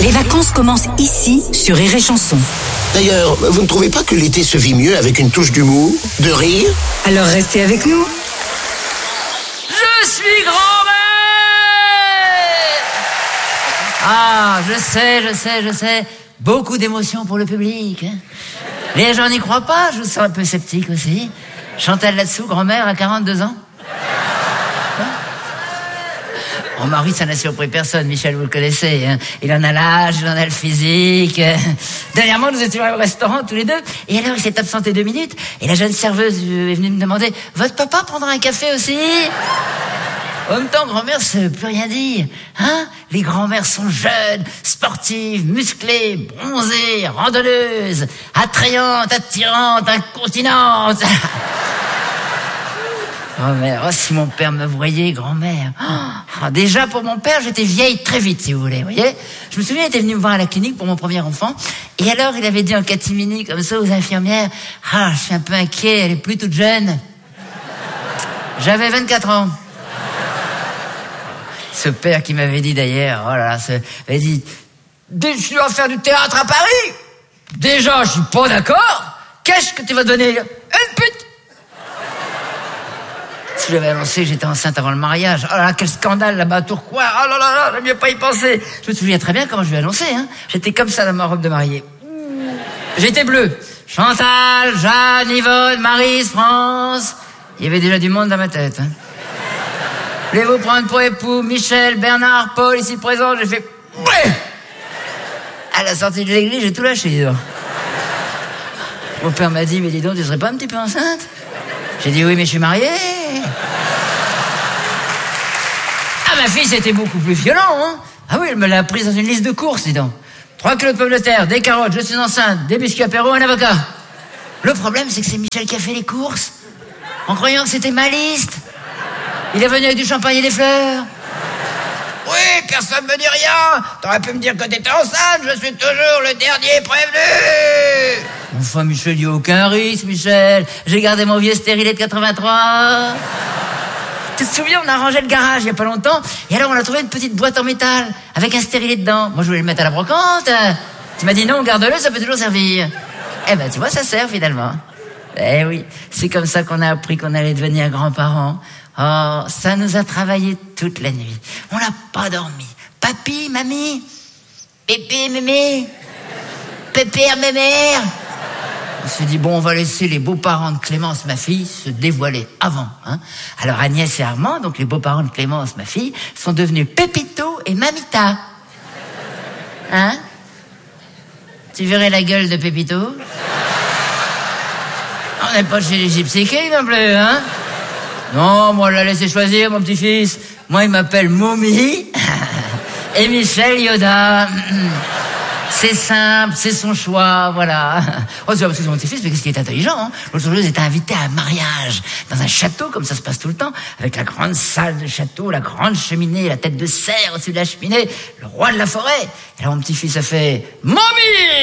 Les vacances commencent ici, sur Rire et Chanson. D'ailleurs, vous ne trouvez pas que l'été se vit mieux avec une touche d'humour, de rire? Alors restez avec nous. Je suis grand-mère! Ah, je sais. Beaucoup d'émotions pour le public. Hein. Les gens n'y croient pas, je vous sens un peu sceptique aussi. Chantal là-dessous, grand-mère à 42 ans. Mon mari, ça n'a surpris personne, Michel, vous le connaissez. Hein. Il en a l'âge, il en a le physique. Dernièrement, nous étions au restaurant tous les deux, et alors il s'est absenté 2 minutes, et la jeune serveuse est venue me demander « Votre papa prendra un café aussi ?» En même temps, grand-mère, ça veut plus rien dire. Hein? Les grand-mères sont jeunes, sportives, musclées, bronzées, randonneuses, attrayantes, attirantes, incontinentes. Grand-mère, oh, si mon père me voyait, grand-mère. Oh, déjà, pour mon père, j'étais vieille très vite, si vous voulez, vous voyez. Je me souviens, il était venu me voir à la clinique pour mon premier enfant. Et alors, il avait dit en catimini, comme ça, aux infirmières, « Ah, je suis un peu inquiet, elle est plus toute jeune. » J'avais 24 ans. Ce père qui m'avait dit d'ailleurs, oh là là, m'avait dit, tu dois faire du théâtre à Paris. Déjà, je suis pas d'accord. Qu'est-ce que tu vas donner? Une pute. Si j'avais annoncé que j'étais enceinte avant le mariage, oh là là, quel scandale là-bas à Tourcoing. Oh là là là, j'aime mieux pas y penser. Je me souviens très bien comment je lui ai annoncé, hein. J'étais comme ça dans ma robe de mariée. J'étais bleue. Chantal, Jeanne, Yvonne, Maryse, France. Il y avait déjà du monde dans ma tête, hein. Voulez-vous prendre pour époux Michel, Bernard, Paul, ici présent? J'ai fait... Ouais. À la sortie de l'église, j'ai tout lâché. Dis donc. Mon père m'a dit, mais dis donc, tu serais pas un petit peu enceinte? J'ai dit, oui, mais je suis mariée. Ah, ma fille, c'était beaucoup plus violent, hein. Ah oui, elle me l'a prise dans une liste de courses, dis donc. 3 kilos de pommes de terre, des carottes, je suis enceinte, des biscuits apéro, un avocat. Le problème, c'est que c'est Michel qui a fait les courses, en croyant que c'était ma liste. Il est venu avec du champagne et des fleurs. Oui, personne ne me dit rien. T'aurais pu me dire que t'étais enceinte, je suis toujours le dernier prévenu. Enfin, Michel, il n'y a aucun risque, Michel. J'ai gardé mon vieux stérilet de 83. Tu te souviens, on a rangé le garage il n'y a pas longtemps, et alors on a trouvé une petite boîte en métal, avec un stérilet dedans. Moi, je voulais le mettre à la brocante. Tu m'as dit non, garde-le, ça peut toujours servir. Eh ben, tu vois, ça sert finalement. Eh oui, c'est comme ça qu'on a appris qu'on allait devenir grands-parents. Oh, ça nous a travaillé toute la nuit. On n'a pas dormi. Papy, mamie, pépé, mémé, pépère, mémère. On s'est dit, bon, on va laisser les beaux-parents de Clémence, ma fille, se dévoiler avant. Hein. Alors Agnès et Armand, donc les beaux-parents de Clémence, ma fille, sont devenus Pépito et Mamita. Hein? Tu verrais la gueule de Pépito? On n'est pas chez les Gypsy Kings non plus, hein? Non, moi, on l'a laissé choisir, mon petit-fils. Moi, il m'appelle Moumi. Et Michel Yoda. C'est simple, c'est son choix, voilà. Oh, c'est mon petit-fils, mais qu'est-ce qui est intelligent, hein? L'autre jour, j'étais invité à un mariage, dans un château, comme ça se passe tout le temps, avec la grande salle de château, la grande cheminée, la tête de cerf au-dessus de la cheminée, le roi de la forêt. Et là, mon petit-fils a fait « Moumi !»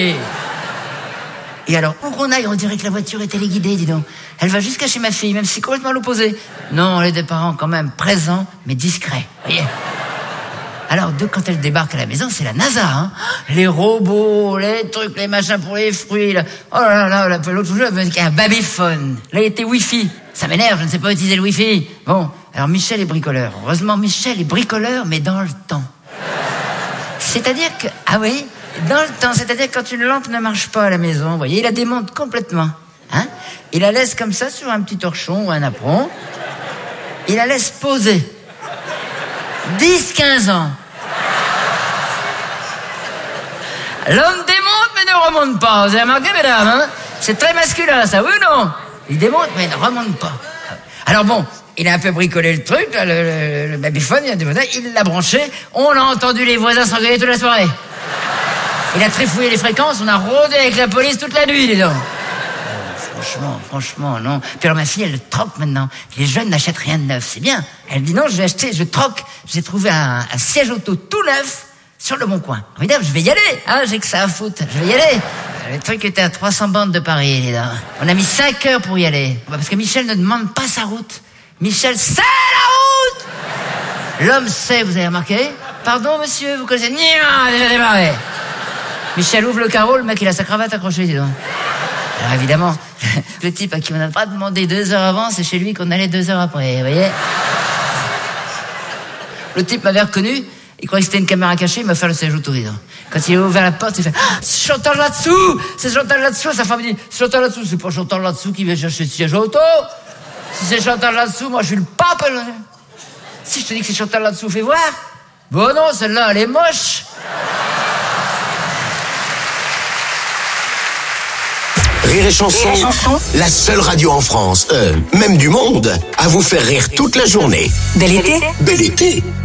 Et alors, où qu'on aille, on dirait que la voiture est téléguidée, dis donc. Elle va jusqu'à chez ma fille, même si c'est complètement l'opposé. Non, les deux parents quand même présents, mais discrets. Voyez. Alors, quand elle débarque à la maison, c'est la NASA, hein. Les robots, les trucs, les machins pour les fruits, là. Oh là là, l'autre jour, elle avait un babyphone. Là, il était Wi-Fi. Ça m'énerve, je ne sais pas utiliser le Wi-Fi. Bon, alors Michel est bricoleur. Heureusement, Michel est bricoleur, mais dans le temps. C'est-à-dire que, ah oui, dans le temps, c'est-à-dire quand une lampe ne marche pas à la maison, vous voyez, il la démonte complètement. Hein? Il la laisse comme ça sur un petit torchon ou un apron. Il la laisse poser. 10-15 ans. L'homme démonte mais ne remonte pas. Vous avez remarqué, mesdames, hein? C'est très masculin, ça, oui ou non? Il démonte mais ne remonte pas. Alors bon, il a un peu bricolé le truc, là, le babyphone, il l'a branché. On a entendu les voisins s'engueuler toute la soirée. Il a trifouillé les fréquences, on a rôdé avec la police toute la nuit, dis donc. Franchement, non. Puis alors ma fille, elle le troque maintenant. Les jeunes n'achètent rien de neuf, c'est bien. Elle dit non, je troque. J'ai trouvé un siège auto tout neuf sur le Bon Coin. Évidemment, je vais y aller. Hein, j'ai que ça à foutre. Je vais y aller. Le truc était à 300 bandes de Paris, dis donc. On a mis 5 heures pour y aller. Parce que Michel ne demande pas sa route. Michel sait la route. L'homme sait, vous avez remarqué? Pardon, monsieur, vous connaissez? Non, déjà démarré. Michel ouvre le carreau, le mec, il a sa cravate accrochée, dis donc. Alors évidemment, le type à qui on n'a pas demandé 2 heures avant, c'est chez lui qu'on allait 2 heures après, vous voyez? Le type m'avait reconnu, il croyait que c'était une caméra cachée, il m'a fait le séjour tout rire. Quand il a ouvert la porte, il fait « C'est Chantal là-dessous! C'est Chantal là-dessous !» Sa femme me dit « C'est Chantal là-dessous, c'est pas Chantal là-dessous qui vient chercher le siège auto! Si c'est Chantal là-dessous, moi je suis le pape! Si je te dis que c'est Chantal là-dessous, fais voir! Bon non, celle-là, elle est moche! » Rire et Chanson, la seule radio en France, même du monde, à vous faire rire toute la journée. Bel été. Bel été!